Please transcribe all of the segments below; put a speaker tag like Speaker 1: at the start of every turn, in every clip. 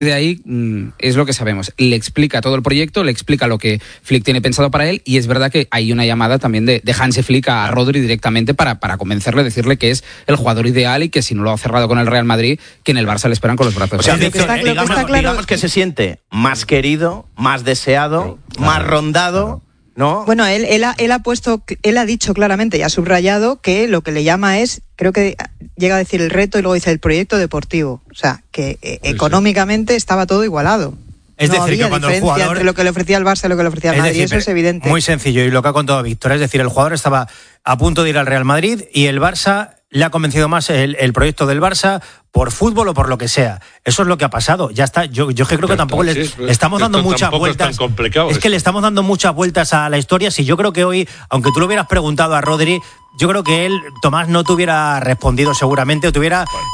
Speaker 1: de ahí es lo que sabemos. Le explica todo el proyecto, le explica lo que Flick tiene pensado para él, y es verdad que hay una llamada también de Hansi Flick a Rodri directamente para convencerle, decirle que es el jugador ideal y que si no lo ha cerrado con el Real Madrid, que en el Barça le esperan con los brazos.
Speaker 2: O sea, digamos que se siente más querido, más deseado, más rondado, ¿no?
Speaker 3: Bueno, él ha dicho claramente y ha subrayado que lo que le llama es, creo que llega a decir el reto y luego dice el proyecto deportivo. O sea, que económicamente estaba todo igualado.
Speaker 4: Es
Speaker 3: no
Speaker 4: decir,
Speaker 3: había
Speaker 4: que cuando el
Speaker 3: diferencia
Speaker 4: jugador...
Speaker 3: entre lo que le ofrecía el Barça y lo que le ofrecía el Madrid, eso es evidente.
Speaker 4: Muy sencillo, y lo que ha contado Víctor, es decir, el jugador estaba a punto de ir al Real Madrid y el Barça le ha convencido más el proyecto del Barça por fútbol o por lo que sea. Eso es lo que ha pasado. Ya está. Yo creo que tampoco le estamos dando muchas vueltas. Es que le estamos dando muchas vueltas a la historia. Si yo creo que hoy, aunque tú lo hubieras preguntado a Rodri, yo creo que él, Tomás, no te hubiera respondido seguramente, o te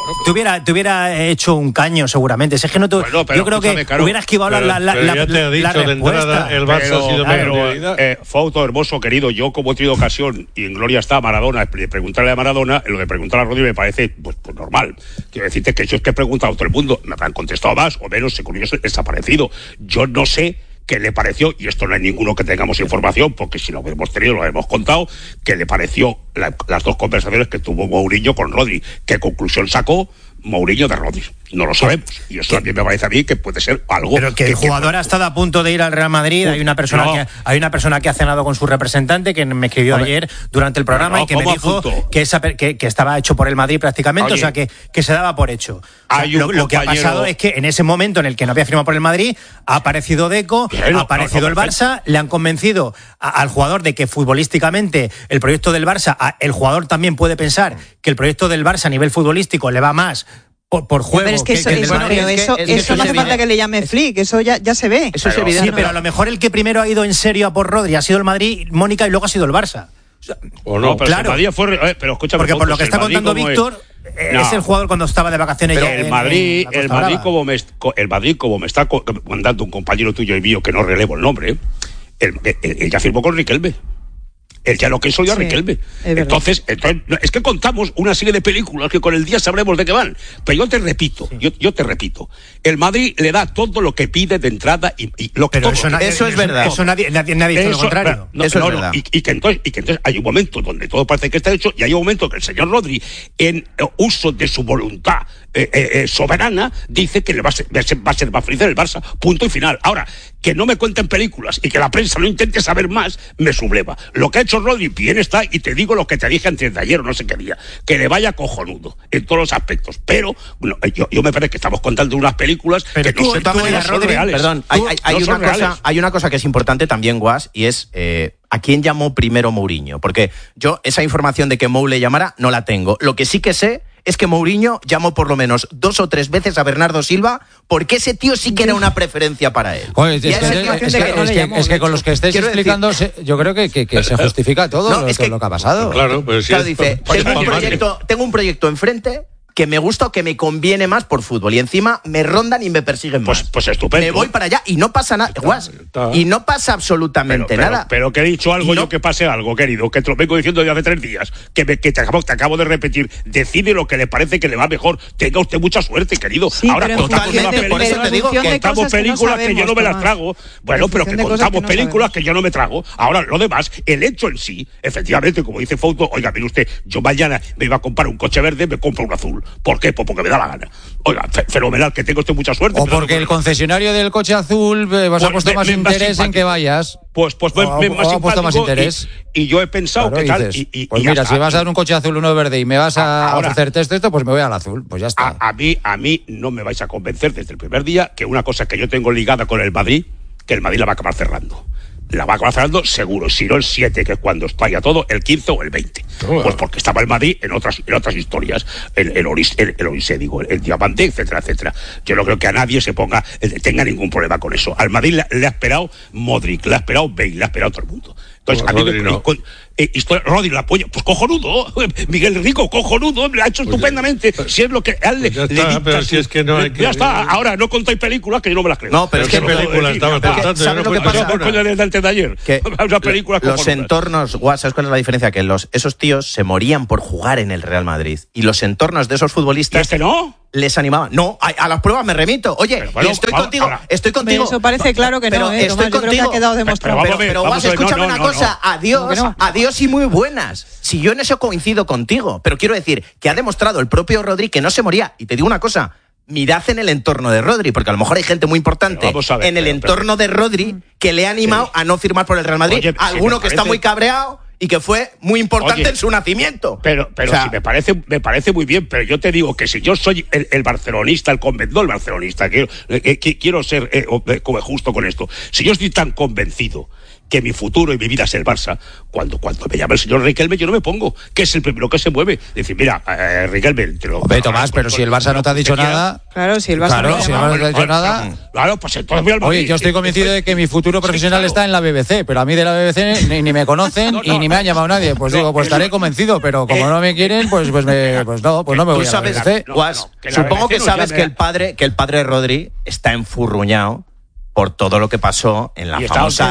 Speaker 4: hubiera hecho un caño seguramente. Si es que no te, yo creo que hubiera esquivado la respuesta.
Speaker 5: El Barça ha sido prioridad. Fauto, hermoso, querido, yo como he tenido ocasión, y en gloria está Maradona, preguntarle a Maradona, lo de preguntar a Rodri me parece pues normal. Quiero decirte que yo es que he preguntado a todo el mundo, me han contestado más o menos, según ellos, desaparecido. Yo no sé qué le pareció, y esto no hay ninguno que tengamos información, porque si lo hemos tenido, lo hemos contado, qué le pareció las dos conversaciones que tuvo Mourinho con Rodri, qué conclusión sacó Mourinho de Rodri. No lo sabemos, y eso también me parece a mí que puede ser algo.
Speaker 4: Pero que el jugador ha estado a punto de ir al Real Madrid. Hay una persona que ha cenado con su representante, que me escribió ayer durante el programa y que me dijo que estaba hecho por el Madrid prácticamente. Oye, o sea que se daba por hecho. O sea, lo que ha pasado es que en ese momento en el que no había firmado por el Madrid, ha aparecido Deco, ha aparecido el Barça, le han convencido al jugador de que futbolísticamente el proyecto del Barça, el jugador también puede pensar que el proyecto del Barça a nivel futbolístico le va más por juego.
Speaker 3: Pero es que eso no hace falta que le llame Flick, eso ya se ve.
Speaker 4: Eso es evidente. Sí, pero a lo mejor el que primero ha ido en serio a por Rodri ha sido el Madrid, Mónica, y luego ha sido el Barça.
Speaker 5: O no, pero claro. El Madrid fue, pero escúchame,
Speaker 4: porque por lo que está contando Víctor, es el jugador cuando estaba de vacaciones.
Speaker 5: Pero el Madrid como me está mandando un compañero tuyo y mío, que no relevo el nombre, él ya firmó con Riquelme. Él ya lo que soy a Riquelme. Entonces, es que contamos una serie de películas que con el día sabremos de qué van. Pero yo te repito, el Madrid le da todo lo que pide de entrada y lo que
Speaker 4: pero
Speaker 5: todo.
Speaker 4: Eso es verdad. Eso nadie dice lo contrario.
Speaker 5: Eso es verdad. Y que entonces hay un momento donde todo parece que está hecho, y hay un momento que el señor Rodri, en uso de su voluntad soberana, dice que va a ser más feliz en el Barça, punto y final. Ahora, que no me cuenten películas y que la prensa no intente saber más, me subleva. Lo que ha hecho Rodri bien está, y te digo lo que te dije antes de ayer o no sé qué día, que le vaya cojonudo en todos los aspectos, pero yo me parece que estamos contando unas películas que no son reales.
Speaker 2: Perdón, hay una cosa que es importante también, Guas, y es ¿a quién llamó primero Mourinho? Porque yo esa información de que Mou le llamara no la tengo. Lo que sí que sé es que Mourinho llamó por lo menos 2 o 3 veces a Bernardo Silva, porque ese tío sí que era una preferencia para él.
Speaker 6: Oye, es que con los que estáis explicando, yo creo que se justifica todo lo que ha pasado.
Speaker 5: Claro, pero sí.
Speaker 2: Claro, dice, tengo un proyecto enfrente que me gusta o que me conviene más por fútbol, y encima me rondan y me persiguen más.
Speaker 5: Pues estupendo.
Speaker 2: Me voy para allá y no pasa nada, Guas. Y no pasa absolutamente nada.
Speaker 5: Pero que he dicho algo, yo que pase algo, querido, que te lo vengo diciendo desde hace 3 días, que te acabo de repetir. Decide lo que le parece que le va mejor. Tenga usted mucha suerte, querido.
Speaker 3: Sí,
Speaker 5: ahora contamos
Speaker 2: por eso te digo
Speaker 5: que contamos películas que yo no me las trago. Bueno, pero que contamos películas que yo no me trago. Ahora, lo demás, el hecho en sí, efectivamente, como dice Fauto, oiga, mire usted, yo mañana me iba a comprar un coche verde, me compro un azul. ¿Por qué? Pues porque me da la gana. Oiga, fenomenal, que tengo usted mucha suerte.
Speaker 6: O porque el concesionario del coche azul ha puesto más interés en que vayas.
Speaker 5: Pues
Speaker 6: ha puesto más interés.
Speaker 5: Y yo he pensado que tal.
Speaker 6: Pues mira, si vas a dar un coche azul, uno verde, y me vas a ofrecerte esto, pues me voy al azul. Pues ya está.
Speaker 5: A mí no me vais a convencer desde el primer día que una cosa que yo tengo ligada con el Madrid, que el Madrid la va a acabar cerrando. La va a acabar cerrando seguro, si no el 7, que es cuando estalla todo, el 15 o el 20. Pues porque estaba el Madrid en otras historias, el Orise, digo, el Diamante, etcétera, etcétera. Yo no creo que a nadie tenga ningún problema con eso. Al Madrid le ha esperado Modric, le ha esperado Bale, le ha esperado todo el mundo. Entonces, a mí Rodri la apoya, pues cojonudo, Miguel Rico, cojonudo, le ha hecho estupendamente. Si es lo que a él le dicta.
Speaker 7: Pero si es que no hay que...
Speaker 5: Ya está, ahora no contáis películas que yo no me las creo.
Speaker 2: No, pero es que
Speaker 7: películas estamos contando.
Speaker 2: ¿Sabes lo que pasa?
Speaker 5: Desde antes de ayer.
Speaker 2: Los entornos, ¿sabes cuál es la diferencia? Que esos tíos se morían por jugar en el Real Madrid. Y los entornos de esos futbolistas...
Speaker 5: ¿Y este no?
Speaker 2: les animaba. No, a las pruebas me remito. Oye,
Speaker 5: bueno,
Speaker 2: y estoy contigo.
Speaker 3: Eso parece claro que no,
Speaker 2: estoy
Speaker 3: Tomás, yo creo que ha quedado demostrado.
Speaker 2: Pero escúchame una cosa. Adiós y muy buenas. Si yo en eso coincido contigo, pero quiero decir que ha demostrado el propio Rodri que no se moría. Y te digo una cosa. Mirad en el entorno de Rodri, porque a lo mejor hay gente muy importante en el entorno de Rodri que le ha animado a no firmar por el Real Madrid. Oye, alguno que está muy cabreado y que fue muy importante en su nacimiento.
Speaker 5: Pero o sea, sí, me parece muy bien, pero yo te digo que si yo soy el barcelonista, el convencido barcelonista, quiero ser justo con esto. Si yo estoy tan convencido que mi futuro y mi vida es el Barça, cuando me llama el señor Riquelme, yo no me pongo, que es el primero que se mueve. Decir, mira, Riquelme, te lo...
Speaker 6: Hombre, Tomás, pero si el Barça no te ha dicho nada...
Speaker 3: Claro, si el Barça no
Speaker 6: te ha dicho nada...
Speaker 5: Claro, pues entonces voy al Madrid.
Speaker 6: Oye, yo estoy convencido de que mi futuro profesional está en la BBC, pero a mí de la BBC ni me conocen y ni me ha llamado nadie. Pues digo, pues estaré convencido, pero como no me quieren, pues no me voy a la BBC.
Speaker 2: Supongo que sabes que el padre de Rodri está enfurruñado por todo lo que pasó en la famosa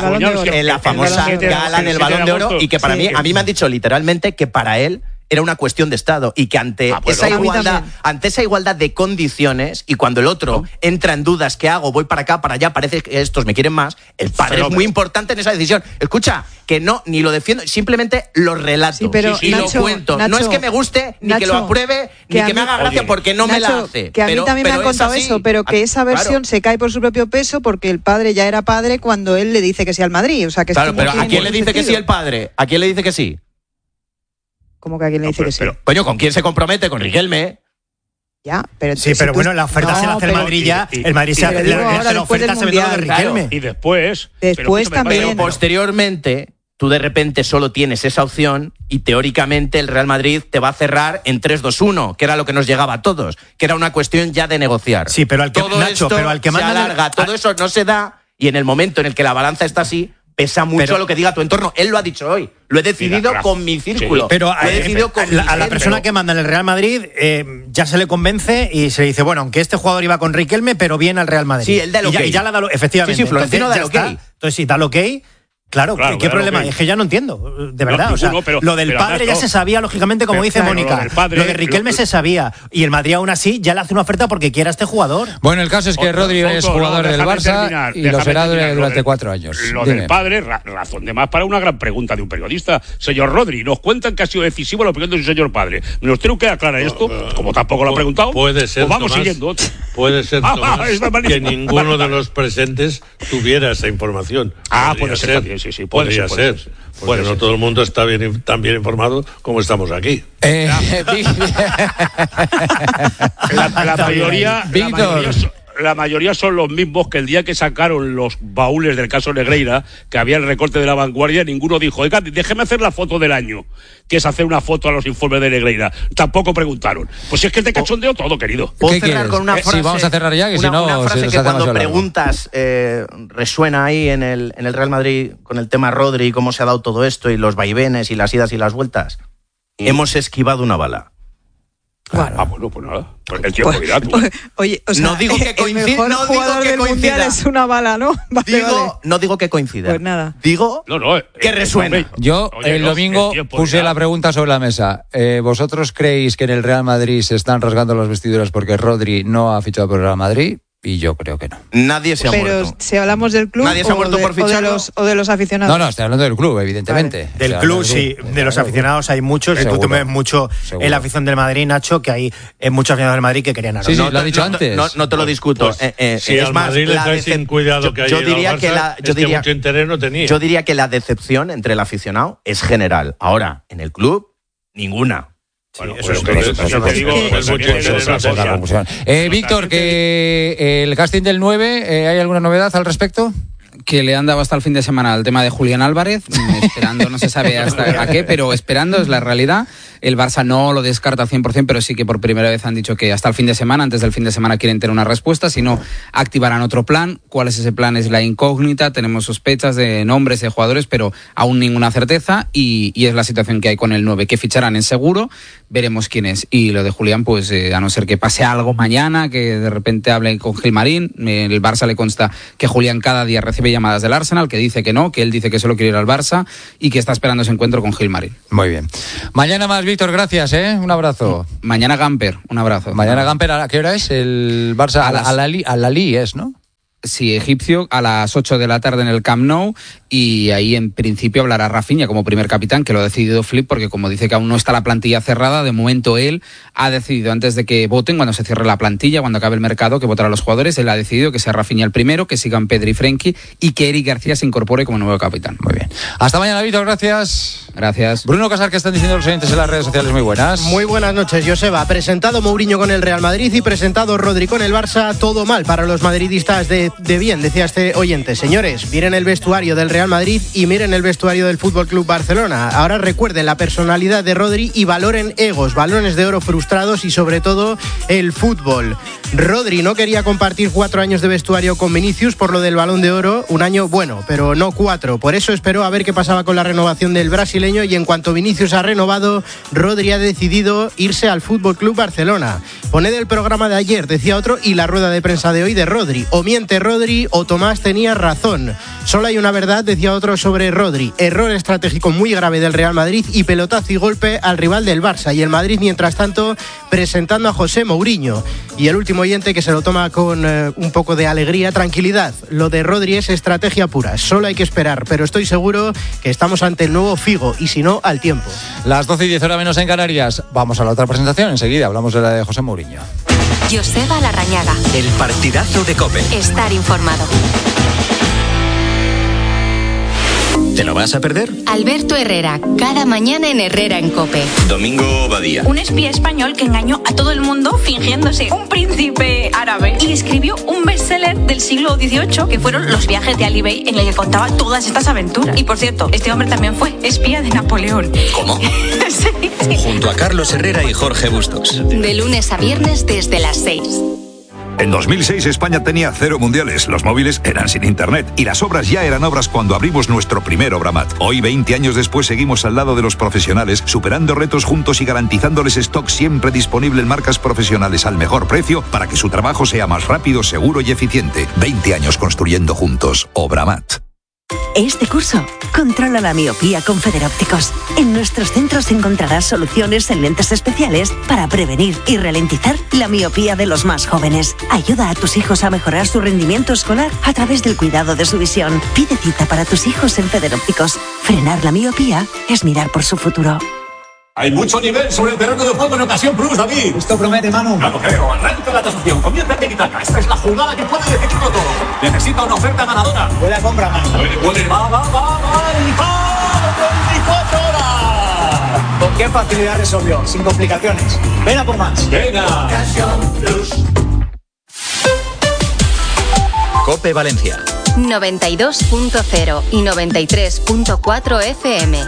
Speaker 2: gala en el Balón de Oro, y que para mí, a mí me han dicho literalmente que para él era una cuestión de Estado y que ante esa igualdad de condiciones, y cuando el otro entra en dudas, ¿qué hago? Voy para acá, para allá, parece que estos me quieren más, el padre es muy importante en esa decisión. Escucha, que no, ni lo defiendo, simplemente lo relato y Nacho, lo cuento. Nacho, no es que me guste, ni que lo apruebe, ni que me haga gracia, porque no me la hace.
Speaker 3: Que a mí también me han contado eso, pero que esa versión se cae por su propio peso porque el padre ya era padre cuando él le dice que sí al Madrid. O sea, que
Speaker 2: claro, pero ¿a quién le dice que sí el padre? ¿A quién le dice que sí?
Speaker 3: ¿Cómo que a quién le dice que sí?
Speaker 2: Coño, ¿con quién se compromete? Con Riquelme.
Speaker 3: Ya, pero
Speaker 4: sí, pero bueno, la oferta se la hace el Madrid ya. El Madrid se hace la oferta se vende de Riquelme.
Speaker 5: Y después
Speaker 3: también.
Speaker 2: Pero posteriormente, tú de repente solo tienes esa opción y teóricamente el Real Madrid te va a cerrar en 3-2-1, que era lo que nos llegaba a todos, que era una cuestión ya de negociar.
Speaker 4: Sí, pero al que
Speaker 2: manda se alarga, todo eso no se da, y en el momento en el que la balanza está así, pesa mucho lo que diga tu entorno. Él lo ha dicho hoy. Lo he decidido con mi círculo.
Speaker 4: Sí. Pero a la persona que manda en el Real Madrid ya se le convence y se le dice, bueno, aunque este jugador iba con Riquelme, pero bien al Real Madrid.
Speaker 2: Sí, él da el ok.
Speaker 4: Y ya le ha dado, efectivamente.
Speaker 2: Sí, Florentino da el ok.
Speaker 4: Entonces, si da el ok... Claro, ¿qué problema? Es que ya no entiendo, de verdad. Lo del padre ya se sabía, lógicamente, como dice Mónica. Lo de Riquelme se sabía. Y el Madrid aún así ya le hace una oferta porque quiere a este jugador.
Speaker 6: Bueno, el caso es que Rodri es jugador del Barça y lo será durante 4 años.
Speaker 5: Lo del padre, razón de más para una gran pregunta de un periodista. Señor Rodri, nos cuentan que ha sido decisivo la opinión de su señor padre. ¿Nos tengo que aclarar esto? Como tampoco lo ha preguntado.
Speaker 7: Puede ser,
Speaker 5: vamos
Speaker 7: Tomás,
Speaker 5: siguiendo.
Speaker 7: Puede ser, Tomás, que ninguno de los presentes tuviera esa información.
Speaker 5: Puede ser también, sí, podría ser.
Speaker 7: Porque no todo el mundo está tan bien informado como estamos aquí.
Speaker 5: La mayoría son los mismos que el día que sacaron los baúles del caso Negreira, que había el recorte de La Vanguardia, ninguno dijo, oiga, déjeme hacer la foto del año, que es hacer una foto a los informes de Negreira. Tampoco preguntaron. Pues si es que te cachondeo todo, querido.
Speaker 2: ¿Puedo cerrar con una frase?
Speaker 6: Sí, vamos a cerrar ya, que si no...
Speaker 2: Una frase que cuando preguntas resuena ahí en el Real Madrid con el tema Rodri, cómo se ha dado todo esto y los vaivenes y las idas y las vueltas. Hemos esquivado una bala.
Speaker 5: Bueno, pues nada. El tiempo dirá tú.
Speaker 3: Oye, o sea,
Speaker 2: no digo que coincida.
Speaker 3: El mejor jugador del mundial es una bala, ¿no? Vale.
Speaker 2: No digo que coincida.
Speaker 3: Pues nada.
Speaker 2: Digo que resuena.
Speaker 6: Yo el domingo puse la pregunta sobre la mesa. ¿Vosotros creéis que en el Real Madrid se están rasgando las vestiduras porque Rodri no ha fichado por el Real Madrid? Y yo creo que no.
Speaker 2: Nadie se ha muerto.
Speaker 3: Pero si hablamos del club
Speaker 2: nadie se ha muerto por ficharlo
Speaker 3: o de los aficionados.
Speaker 6: No, estoy hablando del club, evidentemente.
Speaker 4: Vale. Del club, sí. De los aficionados hay muchos. Y tú ves mucho en la afición del Madrid, Nacho, que hay muchos aficionados del Madrid que querían a Rodri.
Speaker 6: Sí, lo ha dicho antes.
Speaker 2: No te lo discuto.
Speaker 7: Si al Madrid le trae sin cuidado que hay en el Barça, que mucho interés no tenía.
Speaker 2: Yo diría que la decepción entre el aficionado es general. Ahora, en el club, ninguna.
Speaker 5: Bueno,
Speaker 6: Víctor, que el casting del 9, ¿hay alguna novedad al respecto?
Speaker 1: Que le han dado hasta el fin de semana al tema de Julián Álvarez, esperando, no se sabe hasta a qué, pero esperando es la realidad. El Barça no lo descarta al 100%, pero sí que por primera vez han dicho que hasta el fin de semana, antes del fin de semana quieren tener una respuesta, si no activarán otro plan. ¿Cuál es ese plan? Es la incógnita, tenemos sospechas de nombres de jugadores, pero aún ninguna certeza, y es la situación que hay con el 9, que ficharán en seguro, veremos quién es. Y lo de Julián, pues a no ser que pase algo mañana, que de repente hable con Gilmarín, el Barça le consta que Julián cada día recibe llamadas del Arsenal, que dice que no, que él dice que solo quiere ir al Barça y que está esperando ese encuentro con Gilmarín.
Speaker 6: Muy bien. Mañana más, Víctor, gracias, un abrazo.
Speaker 1: Mañana Gamper, un abrazo.
Speaker 6: Mañana Gamper, ¿a qué hora es? El Barça a la Li es, ¿no?
Speaker 1: Sí, egipcio, a las 8 de la tarde en el Camp Nou, y ahí en principio hablará Rafinha como primer capitán, que lo ha decidido Flip, porque como dice que aún no está la plantilla cerrada, de momento él ha decidido, antes de que voten, cuando se cierre la plantilla, cuando acabe el mercado, que votarán los jugadores, él ha decidido que sea Rafinha el primero, que sigan Pedri y Frenkie, y que Eric García se incorpore como nuevo capitán.
Speaker 6: Muy bien. Hasta mañana, Víctor, gracias.
Speaker 1: Gracias.
Speaker 6: Bruno Casar, ¿qué están diciendo los oyentes en las redes sociales? Muy buenas.
Speaker 8: Muy buenas noches, Joseba. Presentado Mourinho con el Real Madrid y presentado Rodri con el Barça, todo mal para los madridistas de bien, decía este oyente. Señores, miren el vestuario del Real Madrid y miren el vestuario del Fútbol Club Barcelona. Ahora recuerden la personalidad de Rodri y valoren egos, balones de oro frustrados y sobre todo el fútbol. Rodri no quería compartir 4 años de vestuario con Vinicius por lo del Balón de Oro, un año bueno, pero no 4. Por eso esperó a ver qué pasaba con la renovación del brasileño, y en cuanto Vinicius ha renovado, Rodri ha decidido irse al Fútbol Club Barcelona. Poned el programa de ayer, decía otro, y la rueda de prensa de hoy de Rodri. O miente Rodri o Tomás tenía razón. Solo hay una verdad, decía otro sobre Rodri. Error estratégico muy grave del Real Madrid y pelotazo y golpe al rival del Barça. Y el Madrid, mientras tanto, presentando a José Mourinho. Y el último oyente, que se lo toma con un poco de alegría, tranquilidad. Lo de Rodri es estrategia pura. Solo hay que esperar, pero estoy seguro que estamos ante el nuevo Figo, y si no, al tiempo.
Speaker 6: Las 12:10 horas menos en Canarias. Vamos a la otra presentación. Enseguida hablamos de la de José Mourinho.
Speaker 9: Joseba Larrañaga.
Speaker 10: El partidazo de COPE.
Speaker 9: Estar informado.
Speaker 10: ¿Te lo vas a perder?
Speaker 9: Alberto Herrera, cada mañana en Herrera en COPE.
Speaker 10: Domingo Badía.
Speaker 11: Un espía español que engañó a todo el mundo fingiéndose un príncipe árabe y escribió un bestseller del siglo XVIII, que fueron Los viajes de Ali Bey, en el que contaba todas estas aventuras. Y por cierto, este hombre también fue espía de Napoleón.
Speaker 10: ¿Cómo?
Speaker 11: Sí.
Speaker 10: Junto a Carlos Herrera y Jorge Bustos.
Speaker 9: De lunes a viernes desde las 6.
Speaker 12: En 2006 España tenía 0 mundiales, los móviles eran sin internet y las obras ya eran obras cuando abrimos nuestro primer Obramat. Hoy, 20 años después, seguimos al lado de los profesionales, superando retos juntos y garantizándoles stock siempre disponible en marcas profesionales al mejor precio para que su trabajo sea más rápido, seguro y eficiente. 20 años construyendo juntos. Obramat.
Speaker 13: Este curso, controla la miopía con Federópticos. En nuestros centros encontrarás soluciones en lentes especiales para prevenir y ralentizar la miopía de los más jóvenes. Ayuda a tus hijos a mejorar su rendimiento escolar a través del cuidado de su visión. Pide cita para tus hijos en Federópticos. Frenar la miopía es mirar por su futuro.
Speaker 14: Hay mucho nivel sobre el terreno de juego en Ocasión Plus, David.
Speaker 15: Esto promete, Manu.
Speaker 14: No lo creo. Arranca la tasación. Comienza el tiki-taka. Esta es la jugada que puede decidirlo todo. Necesita una oferta ganadora.
Speaker 15: Buena compra, Manu.
Speaker 14: Puede. Va. 24 horas.
Speaker 15: ¿Con qué facilidad resolvió? Sin complicaciones. Ven a por más.
Speaker 14: Venga.
Speaker 10: Ocasión Plus. COPE Valencia.
Speaker 9: 92.0 y 93.4 FM.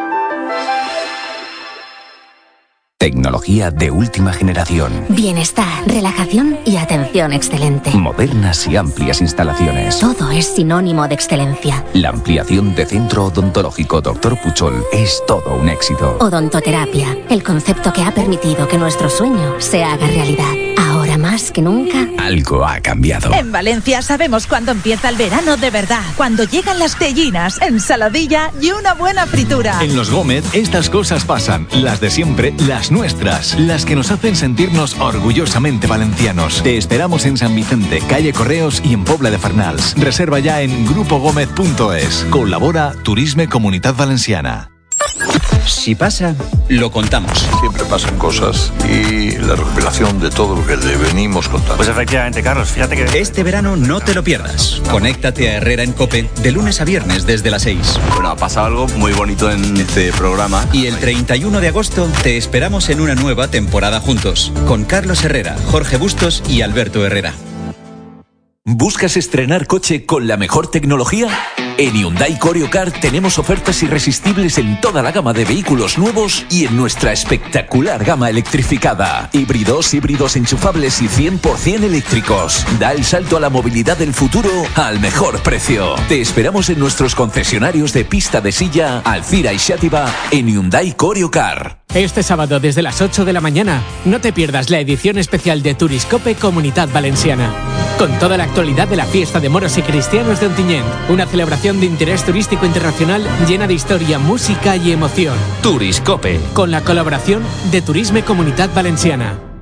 Speaker 16: Tecnología de última generación.
Speaker 17: Bienestar, relajación y atención excelente.
Speaker 16: Modernas y amplias instalaciones.
Speaker 17: Todo es sinónimo de excelencia.
Speaker 16: La ampliación de Centro Odontológico Dr. Puchol es todo un éxito.
Speaker 17: Odontoterapia, el concepto que ha permitido que nuestro sueño se haga realidad. Ahora más que nunca,
Speaker 16: algo ha cambiado.
Speaker 18: En Valencia sabemos cuándo empieza el verano de verdad. Cuando llegan las tellinas, ensaladilla y una buena fritura.
Speaker 19: En Los Gómez estas cosas pasan. Las de siempre, las nuestras. Las que nos hacen sentirnos orgullosamente valencianos. Te esperamos en San Vicente, calle Correos y en Pobla de Farnals. Reserva ya en grupogomez.es. Colabora Turisme Comunitat Valenciana.
Speaker 10: Si pasa, lo contamos.
Speaker 20: Siempre pasan cosas y la recopilación de todo lo que le venimos contando.
Speaker 10: Pues efectivamente, Carlos, fíjate que... Este verano no te lo pierdas. Conéctate a Herrera en COPE de lunes a viernes desde las 6.
Speaker 21: Bueno, ha pasado algo muy bonito en este programa.
Speaker 10: Y el 31 de agosto te esperamos en una nueva temporada juntos. Con Carlos Herrera, Jorge Bustos y Alberto Herrera.
Speaker 22: ¿Buscas estrenar coche con la mejor tecnología? En Hyundai Corio Car tenemos ofertas irresistibles en toda la gama de vehículos nuevos y en nuestra espectacular gama electrificada. Híbridos enchufables y 100% eléctricos. Da el salto a la movilidad del futuro al mejor precio. Te esperamos en nuestros concesionarios de Pista de Silla, Alcira y Xàtiva en Hyundai Corio Car.
Speaker 3: Este sábado desde las 8 de la mañana, no te pierdas la edición especial de Turiscope Comunitat Valenciana. Con toda la actualidad de la fiesta de moros y cristianos de Ontinyent, una celebración de interés turístico internacional llena de historia, música y emoción.
Speaker 22: Turiscope.
Speaker 3: Con la colaboración de Turisme Comunitat Valenciana.